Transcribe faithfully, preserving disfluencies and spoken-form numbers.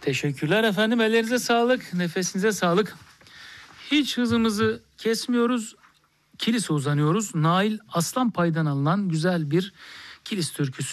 Teşekkürler efendim. Ellerinize sağlık, nefesinize sağlık. Hiç hızımızı kesmiyoruz. Kilis'e uzanıyoruz. Nail Aslanpay'dan alınan güzel bir Kilis türküsü.